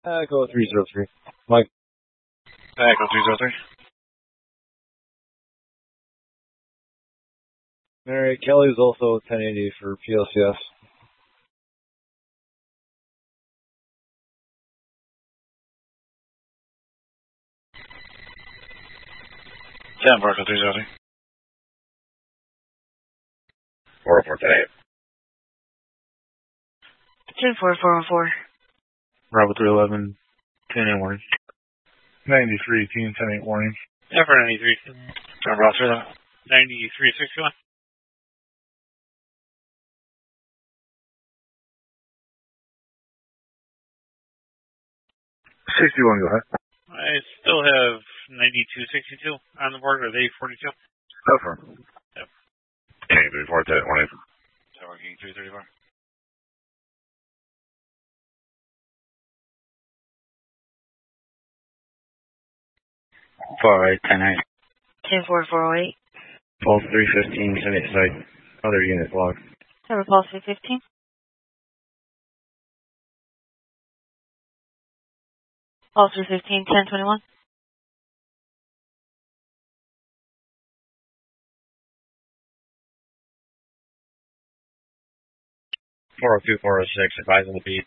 Echo 303. Mike. Echo 303. Mary, Kelly's also 1080 for PLCS. San Marco 303. 404 today. 24414. Bravo 311, 10-8 warning. 93, team 10-8 warning. Yeah, for 93. Bravo 311. 93, 61. 61, go ahead. I still have 9262 on the board with 842. Over. Yep. King 34 10 warning. Tower King 334. Far right, 10-8. 10448. Pulse 315, send it site. Other units logged. Tower Pulse 315. Pulse 315, 1021. Four 406, advise on the beat.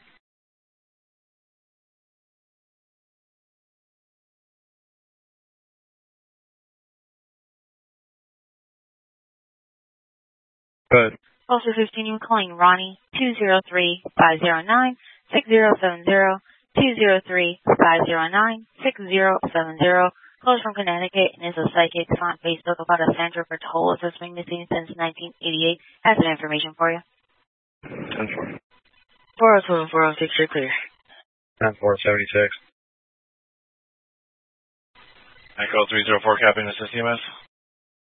Good. Pulse 315, you're calling Ronnie, 203-509-6070, 203-509-6070. Calls from Connecticut and is a psychic on Facebook about a Center for Toll Assessment missing since 1988. Has some information for you. 10-4. 402-406, you're clear. 10-4-76. Echo 304, capping the CMS.